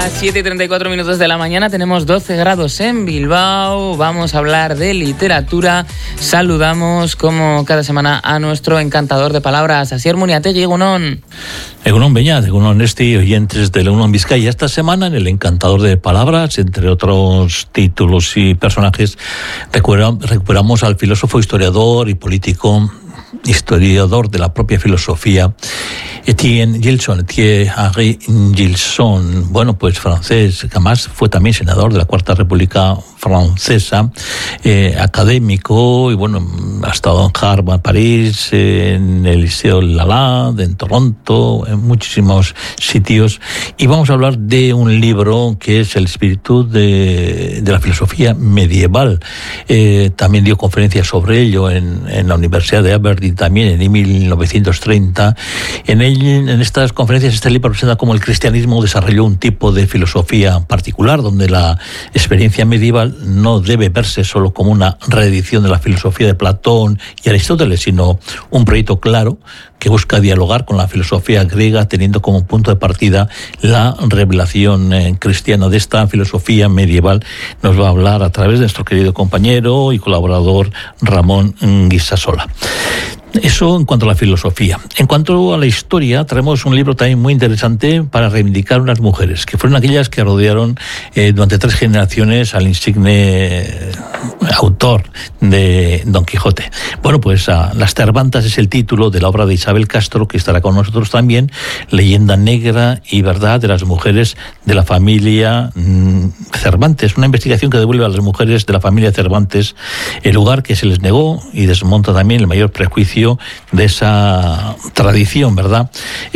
las 7:34 de la mañana, tenemos 12 grados en Bilbao. Vamos a hablar de literatura. Saludamos, como cada semana, a nuestro encantador de palabras, Asier Muniategui. Egunon. Egunon Beñat, Egunon Esti, oyentes de Egunon Vizcaya. Esta semana, en el encantador de palabras, entre otros títulos y personajes, recuperamos al filósofo, historiador y político, historiador de la propia filosofía, Etienne Henri Gilson, bueno, pues francés, que además fue también senador de la Cuarta República Francesa, académico, y bueno, ha estado en Harvard, París, en el Liceo Lalande, en Toronto, en muchísimos sitios, y vamos a hablar de un libro que es El espíritu de la filosofía medieval. También dio conferencias sobre ello en la Universidad de Aberdeen, también en 1930. En estas conferencias este libro presenta cómo el cristianismo desarrolló un tipo de filosofía particular, donde la experiencia medieval no debe verse solo como una reedición de la filosofía de Platón y Aristóteles, sino un proyecto claro que busca dialogar con la filosofía griega, teniendo como punto de partida la revelación cristiana. De esta filosofía medieval nos va a hablar a través de nuestro querido compañero y colaborador Ramón Guisasola. Eso en cuanto a la filosofía. En cuanto a la historia, traemos un libro también muy interesante para reivindicar unas mujeres, que fueron aquellas que rodearon durante 3 generaciones al insigne autor de Don Quijote. Bueno, pues Las Cervantas es el título de la obra de Isabel Castro, que estará con nosotros también, leyenda negra y verdad de las mujeres de la familia Cervantes, una investigación que devuelve a las mujeres de la familia Cervantes el lugar que se les negó y desmonta también el mayor prejuicio de esa tradición, ¿verdad?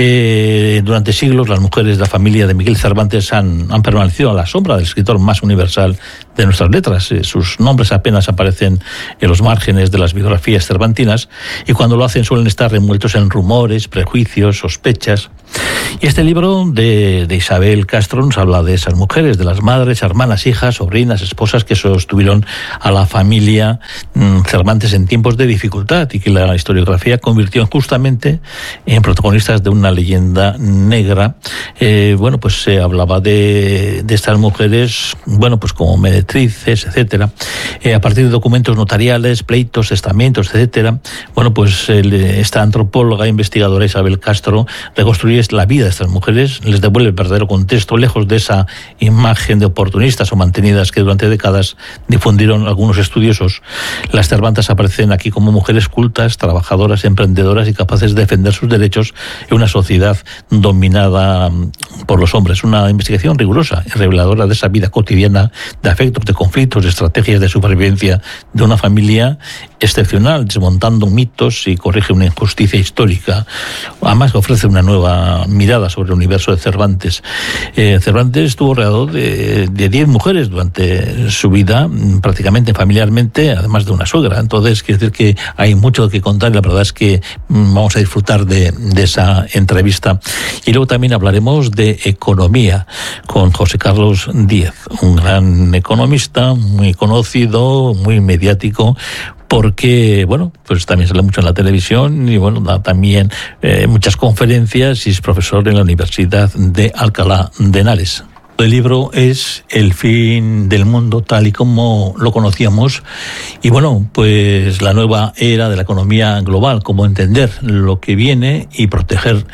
Durante siglos las mujeres de la familia de Miguel Cervantes han permanecido a la sombra del escritor más universal de nuestras letras. Sus nombres apenas aparecen en los márgenes de las biografías cervantinas, y cuando lo hacen suelen estar envueltos en rumores, prejuicios, sospechas. Y este libro de Isabel Castro nos habla de esas mujeres, de las madres, hermanas, hijas, sobrinas, esposas que sostuvieron a la familia Cervantes en tiempos de dificultad, y que la historiografía convirtió justamente en protagonistas de una leyenda negra. Bueno, pues se hablaba de estas mujeres, bueno, pues como meretrices, etcétera, a partir de documentos notariales, pleitos, testamentos, etcétera. Bueno, pues esta antropóloga e investigadora Isabel Castro reconstruye la vida de estas mujeres, les devuelve el verdadero contexto, lejos de esa imagen de oportunistas o mantenidas que durante décadas difundieron algunos estudiosos. Las Cervantas aparecen aquí como mujeres cultas, trabajadoras, emprendedoras y capaces de defender sus derechos en una sociedad dominada por los hombres. Una investigación rigurosa y reveladora de esa vida cotidiana, de afectos, de conflictos, de estrategias de supervivencia de una familia excepcional, desmontando mitos y corrige una injusticia histórica. Además ofrece una nueva mirada sobre el universo de Cervantes. Cervantes estuvo rodeado de 10 mujeres durante su vida, prácticamente familiarmente, además de una suegra. Entonces, quiere decir que hay mucho que contar, y la verdad es que vamos a disfrutar de esa entrevista. Y luego también hablaremos de economía con José Carlos Díez, un gran economista, muy conocido, muy mediático, porque, bueno, pues también sale mucho en la televisión y, bueno, da también muchas conferencias y es profesor en la Universidad de Alcalá de Henares. El libro es El fin del mundo tal y como lo conocíamos, y bueno, pues la nueva era de la economía global, cómo entender lo que viene y proteger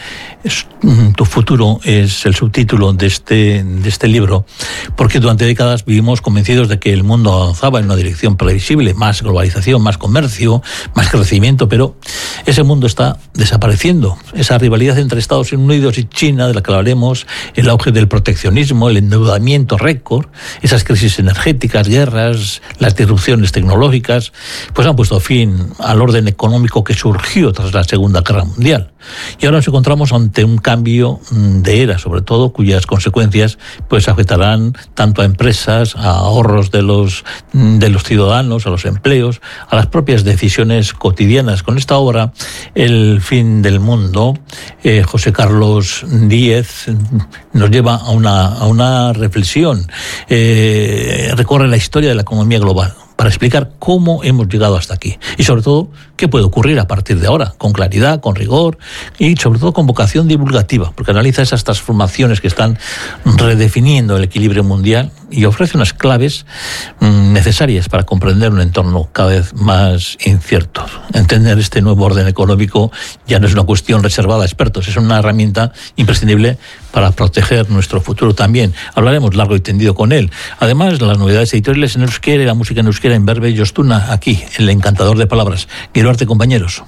tu futuro, es el subtítulo de este libro, porque durante décadas vivimos convencidos de que el mundo avanzaba en una dirección previsible, más globalización, más comercio, más crecimiento, pero ese mundo está desapareciendo. Esa rivalidad entre Estados Unidos y China, de la que hablaremos, el auge del proteccionismo, el endeudamiento récord, esas crisis energéticas, guerras, las disrupciones tecnológicas, pues han puesto fin al orden económico que surgió tras la Segunda Guerra Mundial. Y ahora nos encontramos ante un cambio de era, sobre todo, cuyas consecuencias pues afectarán tanto a empresas, a ahorros de los ciudadanos, a los empleos, a las propias decisiones cotidianas. Con esta obra, El fin del mundo, José Carlos Díez nos lleva a una reflexión, recorre la historia de la economía global, para explicar cómo hemos llegado hasta aquí y sobre todo qué puede ocurrir a partir de ahora, con claridad, con rigor y sobre todo con vocación divulgativa, porque analiza esas transformaciones que están redefiniendo el equilibrio mundial y ofrece unas claves necesarias para comprender un entorno cada vez más incierto. Entender este nuevo orden económico ya no es una cuestión reservada a expertos, es una herramienta imprescindible para proteger nuestro futuro también. Hablaremos largo y tendido con él. Además, las novedades editoriales en euskera y la música en euskera en Berbe y Ostuna, aquí, el encantador de palabras. Quiero arte, compañeros.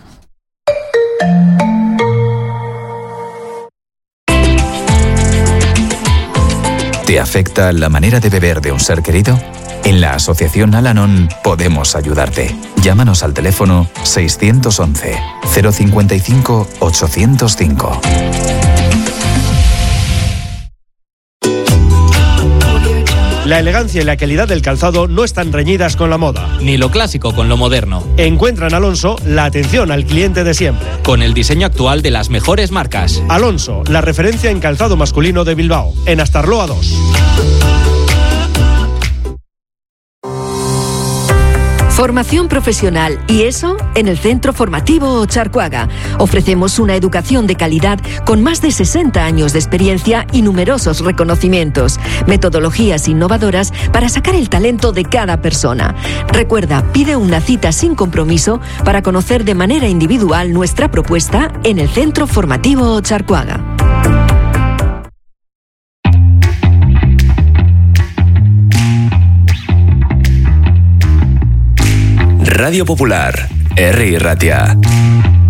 ¿Te afecta la manera de beber de un ser querido? En la Asociación Al-Anon podemos ayudarte. Llámanos al teléfono 611 055 805. La elegancia y la calidad del calzado no están reñidas con la moda. Ni lo clásico con lo moderno. Encuentra en Alonso la atención al cliente de siempre. Con el diseño actual de las mejores marcas. Alonso, la referencia en calzado masculino de Bilbao, en Astarloa 2. Formación profesional, y eso en el Centro Formativo Ocharcoaga. Ofrecemos una educación de calidad con más de 60 años de experiencia y numerosos reconocimientos. Metodologías innovadoras para sacar el talento de cada persona. Recuerda, pide una cita sin compromiso para conocer de manera individual nuestra propuesta en el Centro Formativo Ocharcoaga. Radio Popular, Herri Ratia.